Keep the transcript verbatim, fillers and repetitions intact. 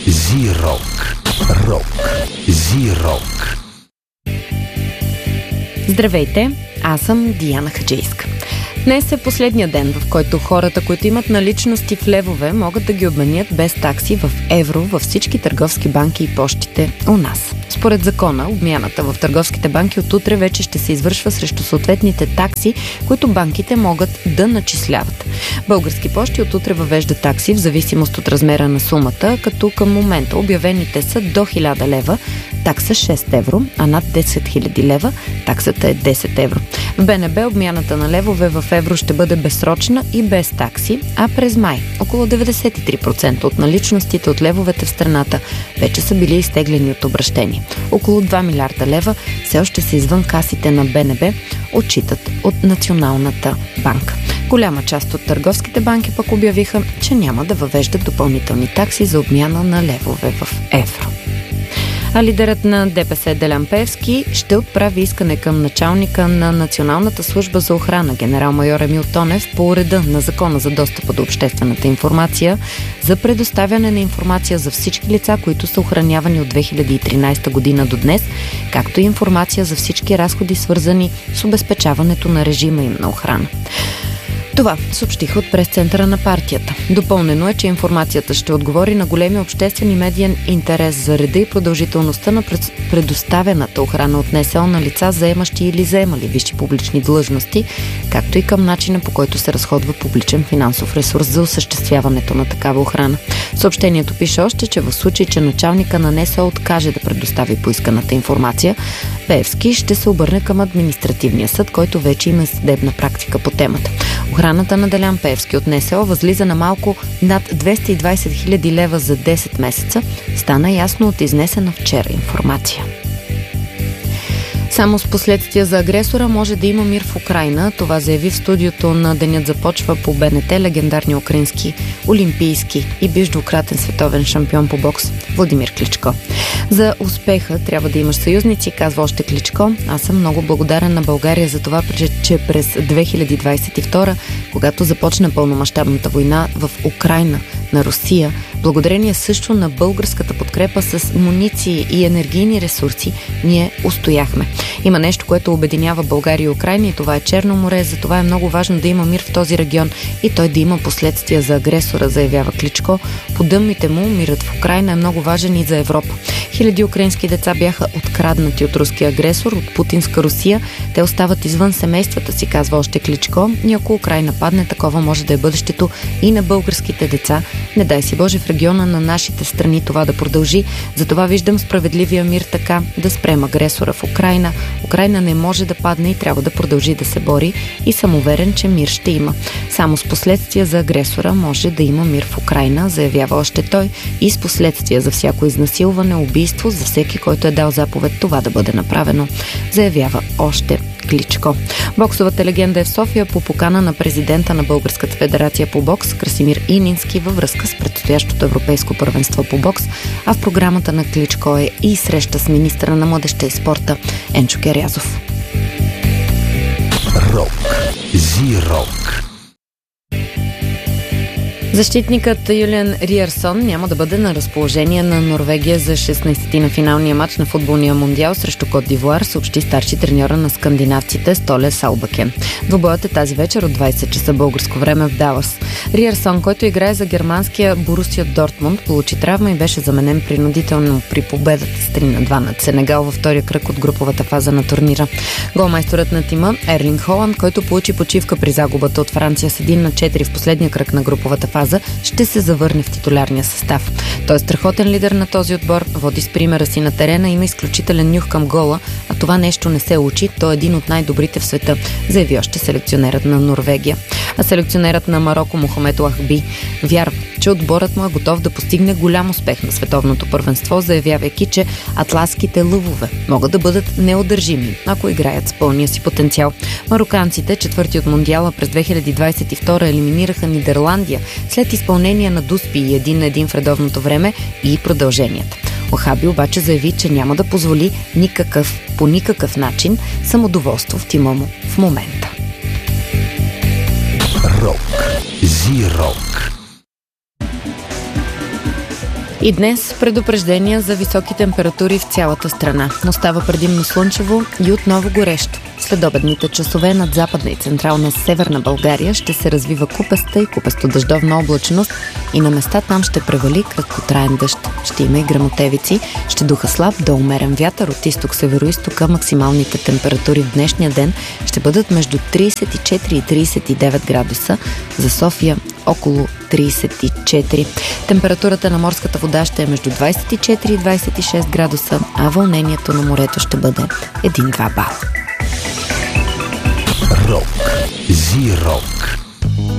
Зирок. Рок. Зирок. Здравейте, аз съм Диана Хаджийска. Днес е последния ден, в който хората, които имат наличности в левове, могат да ги обменят без такси в евро във всички търговски банки и пощите у нас. Според закона, обмяната в търговските банки от утре вече ще се извършва срещу съответните такси, които банките могат да начисляват. Български пощи от утре въвежда такси в зависимост от размера на сумата, като към момента обявените са до хиляда лева, такса шест евро, а над десет хиляди лева таксата е десет евро. В БНБ обмяната на левове в евро ще бъде безсрочна и без такси, а през май около деветдесет и три процента от наличностите от левовете в страната вече са били изтеглени от обращение. Около два милиарда лева все още са извън касите на БНБ, отчитат от Националната банка. Голяма част от търговските банки пък обявиха, че няма да въвеждат допълнителни такси за обмяна на левове в евро. А лидерът на ДПС Делян Пеевски ще отправи искане към началника на Националната служба за охрана генерал-майор Емил Тонев по реда на Закона за достъпа до обществената информация за предоставяне на информация за всички лица, които са охранявани от две хиляди и тринадесета година до днес, както и информация за всички разходи, свързани с обезпечаването на режима им на охрана. Това съобщиха от прес-центъра на партията. Допълнено е, че информацията ще отговори на големи обществен и медиен интерес за реда и продължителността на предоставената охрана от НСО на лица, заемащи или заемали висши публични длъжности, както и към начина, по който се разходва публичен финансов ресурс за осъществяването на такава охрана. Съобщението пише още, че в случай, че началника на НСО откаже да предостави поисканата информация, Пеевски ще се обърне към административния съд, който вече има съдебна практика по темата. Охраната на Делян Пеевски от НСО възлиза на малко над двеста и двадесет хиляди лева за десет месеца, стана ясно от изнесена вчера информация. Само с последствия за агресора може да има мир в Украйна. Това заяви в студиото на Денят започва по БНТ легендарния украински, олимпийски и бивш двукратен световен шампион по бокс Владимир Кличко. За успеха трябва да имаш съюзници, казва още Кличко. Аз съм много благодарен на България за това, че през две хиляди двадесет и втора, когато започна пълномащабната война в Украйна на Русия, благодарение също на българската подкрепа с муниции и енергийни ресурси, ние устояхме. Има нещо, което обединява България и Украйна, и това е Черно море. Затова е много важно да има мир в този регион и той да има последствия за агресора, заявява Кличко. По думите му, мирът в Украйна е много важен и за Европа. Хиляди украински деца бяха откраднати от руския агресор, от путинска Русия. Те остават извън семействата си, казва още Кличко. И ако Украйна падне, такова може да е бъдещето и на българските деца. Не дай си Боже в региона на нашите страни това да продължи. Затова виждам справедливия мир така, да спрем агресора в Украйна. Украйна не може да падне и трябва да продължи да се бори и съм уверен, че мир ще има. Само с последствия за агресора може да има мир в Украйна, заявява още той, и с последствия за всяко изнасилване, убийство, за всеки, който е дал заповед това да бъде направено, заявява още Кличко. Боксовата легенда е в София по покана на президента на Българската федерация по бокс Красимир Инински във връзка с предстоящото европейско първенство по бокс, а в програмата на Кличко е и среща с министъра на младежта и спорта Енчо Керязов. Рок. Зирок. Защитникът Юлиан Риерсон няма да бъде на разположение на Норвегия за шестнадесети на финалния матч на футболния мондиал срещу Кот д'Ивуар, съобщи старши треньора на скандинавците Столе Салбакен. Двубоят е тази вечер от двадесет часа българско време в Далас. Риерсон, който играе за германския Борусия Дортмунд, получи травма и беше заменен принудително при победата с три на два над Сенегал във втория кръг от груповата фаза на турнира. Голмайсторът на тима Ерлинг Холанд, който получи почивка при загубата от Франция с един на четири в последния кръг на груповата фаза, ще се завърне в титулярния състав. Той е страхотен лидер на този отбор, води с примера си на терена, има изключителен нюх към гола, а това нещо не се учи, той е един от най-добрите в света, заяви още селекционерът на Норвегия. А селекционерът на Мароко Мохамед Лахби вярва, че отборът му е готов да постигне голям успех на световното първенство, заявявайки, че атласките лъвове могат да бъдат неудържими, ако играят с пълния си потенциал. Мароканците, четвърти от мондиала през две хиляди двадесет и втора, елиминираха Нидерландия след изпълнение на дуспи и един на един в редовното време и продълженията. Лахаби обаче заяви, че няма да позволи никакъв, по никакъв начин самодоволство в тима му в момента. Рок. Зирок. И днес предупреждения за високи температури в цялата страна. Остава предимно слънчево и отново горещо. Следобедните часове над западна и централна северна България ще се развива купеста и купесто-дъждовна облачност и на места там ще превали краткотраен дъжд. Ще има и гръмотевици, ще духа слаб до умерен вятър от изток-североистока. Максималните температури в днешния ден ще бъдат между трийсет и четири и трийсет и девет градуса, за София около трийсет и четири. Температурата на морската вода ще е между двайсет и четири и двайсет и шест градуса, а вълнението на морето ще бъде един-два бала. Рок. Зи-рок.